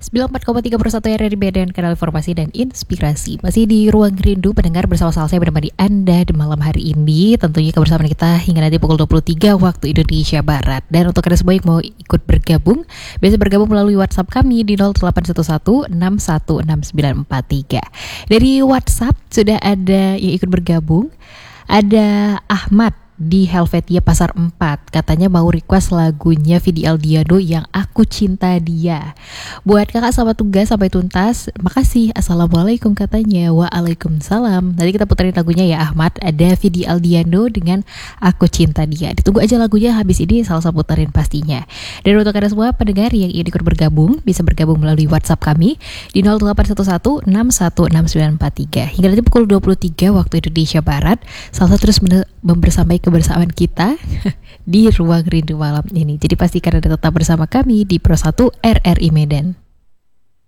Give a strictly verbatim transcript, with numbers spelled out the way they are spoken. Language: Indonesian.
sembilan puluh empat koma tiga per satu R R I Medan, kanal informasi dan inspirasi. Masih di Ruang Rindu pendengar, bersama saya menemani Anda di malam hari ini. Tentunya kebersamaan kita hingga nanti pukul dua puluh tiga waktu Indonesia Barat. Dan untuk Anda semua yang mau ikut bergabung, bisa bergabung melalui WhatsApp kami di nol delapan satu satu enam satu enam sembilan empat tiga. Dari WhatsApp sudah ada yang ikut bergabung. Ada Ahmad di Helvetia Pasar empat, katanya mau request lagunya Vidi Aldiano yang Aku Cinta Dia. Buat kakak selamat tugas sampai tuntas. Makasih. Assalamualaikum katanya. Waalaikumsalam. Nanti kita puterin lagunya ya Ahmad. Ada Vidi Aldiano dengan Aku Cinta Dia. Ditunggu aja lagunya, habis ini salsa puterin pastinya. Dan untuk anda semua pendengar yang ingin ikut bergabung, bisa bergabung melalui WhatsApp kami di nol delapan satu satu enam satu enam sembilan empat tiga. Hingga nanti pukul dua puluh tiga waktu Indonesia Barat, salsa terus membersamai kebersamaan kita di Ruang Rindu malam ini. Jadi pastikan Anda tetap bersama kami di Pro satu R R I Medan.